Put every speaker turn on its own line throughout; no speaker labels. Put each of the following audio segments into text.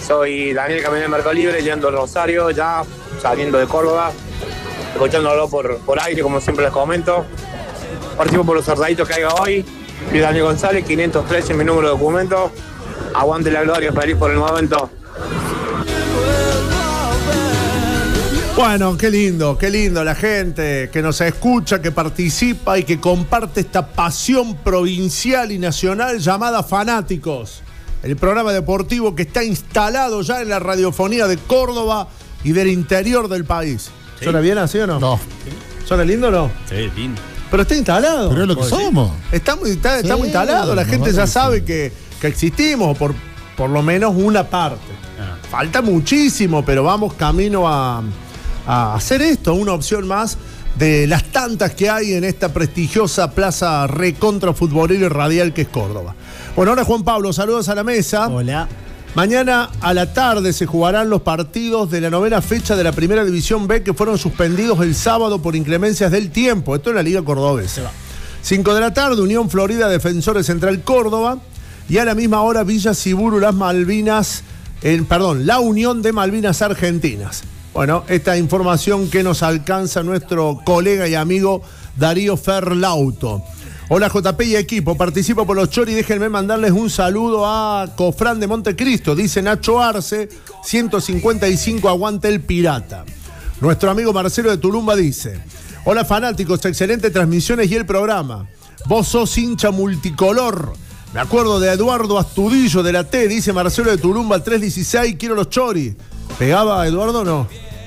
Soy Daniel Camino de Mercado Libre, yendo a Rosario, ya saliendo de Córdoba, escuchándolo por aire, como siempre les comento. Participo por los sorteitos que haya hoy. Soy Daniel González, 513 mi número de documento. Aguante la gloria, feliz por el momento.
Bueno, qué lindo la gente que nos escucha, que participa y que comparte esta pasión provincial y nacional llamada Fanáticos. El programa deportivo que está instalado ya en la radiofonía de Córdoba y del interior del país. ¿Sí? ¿Suena bien así o no?
No.
¿Suena lindo o no?
Sí, lindo.
Pero está instalado.
Pero es lo que somos.
Estamos instalados, la gente ya sabe que existimos, por lo menos una parte. Falta muchísimo, pero vamos camino a hacer esto, una opción más de las tantas que hay en esta prestigiosa plaza recontra futbolera y radial que es Córdoba. Bueno, ahora Juan Pablo, saludos a la mesa.
Hola.
Mañana a la tarde se jugarán los partidos de la 9ª fecha de la Primera División B que fueron suspendidos el sábado por inclemencias del tiempo. Esto en la Liga Cordobesa. 5 de la tarde, Unión Florida, Defensores Central Córdoba. Y a la misma hora, Villa Siburu, la Unión de Malvinas Argentinas. Bueno, esta información que nos alcanza nuestro colega y amigo Darío Ferlauto. Hola JP y equipo, participo por los Chori, déjenme mandarles un saludo a Cofrán de Montecristo, dice Nacho Arce, 155, aguante el pirata. Nuestro amigo Marcelo de Tulumba dice, hola fanáticos, excelentes transmisiones y el programa. Vos sos hincha multicolor. Me acuerdo de Eduardo Astudillo de la T, dice Marcelo de Tulumba, al 316, quiero los Chori. ¿Pegaba Eduardo o no?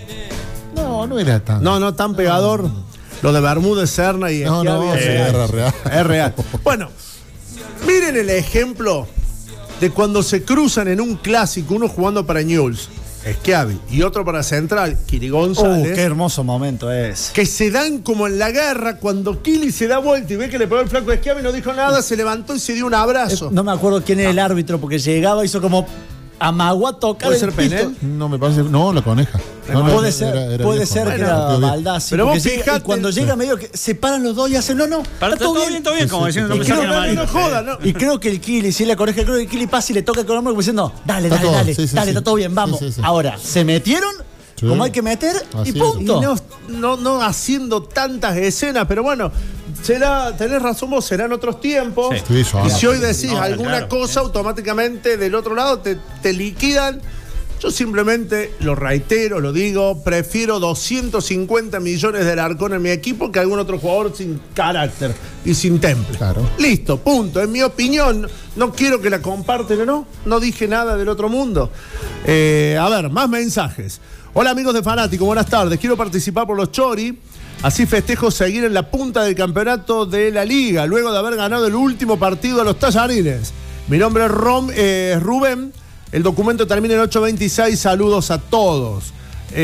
No era tan.
No tan pegador. Lo de Bermúdez, Serna y
No,
es real. Bueno, miren el ejemplo de cuando se cruzan en un clásico, uno jugando para Newell's, Schiavi, y otro para Central, Kili González.
Qué hermoso momento es.
Que se dan como en la guerra, cuando Kili se da vuelta y ve que le pegó el flaco de Schiavi, no dijo nada, se levantó y se dio un abrazo.
No me acuerdo quién era el árbitro, porque llegaba, hizo como amagó a tocar.
¿Puede ser penal?
No, me parece. No, la coneja.
Puede ser que era maldad.
Pero vos fijate.
Y cuando llega medio que se paran los dos y hacen, no.
Está todo bien, como diciendo,
no joda, ¿no?
Y creo que el Kili, si la coneja, creo que el Kili pasa y le toca con el hombro como diciendo, dale, está todo bien, vamos.
Sí.
Ahora, se metieron como hay que meter y punto.
Y no haciendo tantas escenas, pero bueno, tenés razón vos, serán otros tiempos.
Sí,
y si hoy decís alguna cosa, automáticamente del otro lado te liquidan. Yo simplemente lo reitero, lo digo, prefiero 250 millones de Alarcón en mi equipo que algún otro jugador sin carácter y sin temple.
Claro.
Listo, punto. En mi opinión, no quiero que la comparten o no dije nada del otro mundo. A ver, más mensajes. Hola amigos de Fanático, buenas tardes. Quiero participar por los Chori. Así festejo seguir en la punta del campeonato de la Liga, luego de haber ganado el último partido a los Tallarines. Mi nombre es Rubén. El documento termina en 826. Saludos a todos.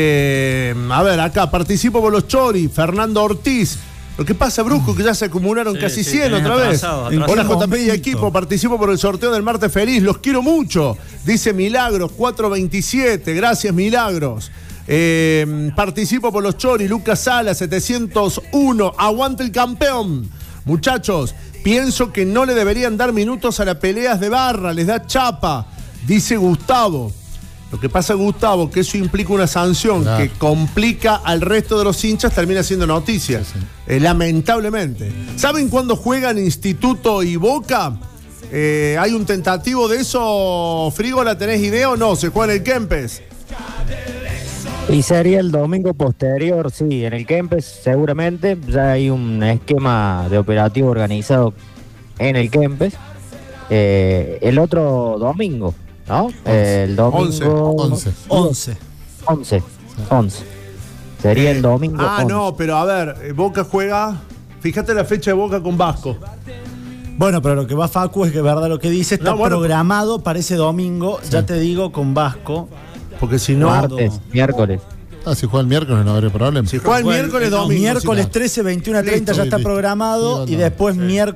A ver, acá participo por los Chori. Fernando Ortiz. Lo que pasa, Brusco, que ya se acumularon casi 100 otra vez. Hola JP y equipo, participo por el sorteo del martes feliz. Los quiero mucho. Dice Milagros 427. Gracias, Milagros. Participo por los Chori. Lucas Sala 701. Aguante el campeón. Muchachos, pienso que no le deberían dar minutos a las peleas de barra. Les da chapa. Dice Gustavo. Lo que pasa, Gustavo, que eso implica una sanción que complica al resto de los hinchas, termina siendo noticia. Sí. Lamentablemente. ¿Saben cuándo juegan Instituto y Boca? ¿Hay un tentativo de eso, Frígola? ¿Tenés idea o no? ¿Se juega en el Kempes?
Y sería el domingo posterior, sí, en el Kempes seguramente. Ya hay un esquema de operativo organizado en el Kempes. El otro domingo, ¿no?
11.
El domingo 11. Sería el domingo 11.
No, pero a ver, Boca juega, fíjate la fecha de Boca con Vasco.
Bueno, pero lo que va Facu es que verdad lo que dice, está programado para ese domingo, ya te digo, con Vasco.
Porque si no...
Martes, miércoles.
Si juega el miércoles no habría problema.
Si juega el miércoles, domingo.
Miércoles 13, 21 a 30 ya está programado. Y después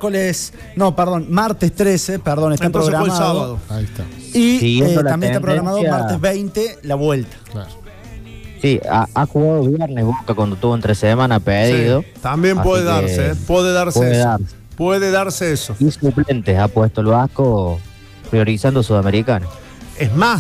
martes 13, está
entonces
programado.
Fue el sábado.
Ahí está.
Y también está programado martes 20 la vuelta.
Claro.
Sí, ha jugado viernes Boca cuando tuvo entre semana pedido.
Sí, también puede darse, puede darse eso.
Y suplentes ha puesto el Vasco priorizando Sudamericano.
Es más,